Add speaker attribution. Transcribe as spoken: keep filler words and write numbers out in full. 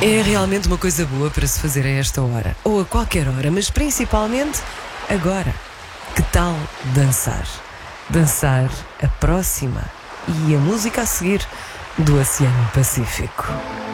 Speaker 1: É realmente uma coisa boa para se fazer a esta hora, ou a qualquer hora, mas principalmente agora. Que tal dançar? Dançar a próxima e a música a seguir do Oceano Pacífico.